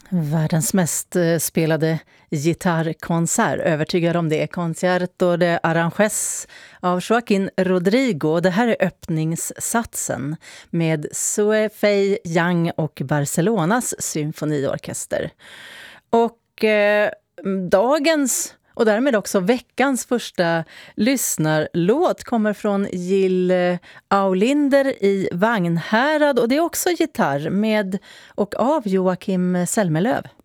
Världens mest spelade gitarrkonsert, övertygad om det. Concerto de Aranjuez av Joaquín Rodrigo. Det här är öppningssatsen med Sue Fei Yang och Barcelonas symfoniorkester. Och dagens och därmed också veckans första lyssnarlåt kommer från Jill Aulinder i Vagnhärad, och det är också gitarr med och av Joakim Selmelöv.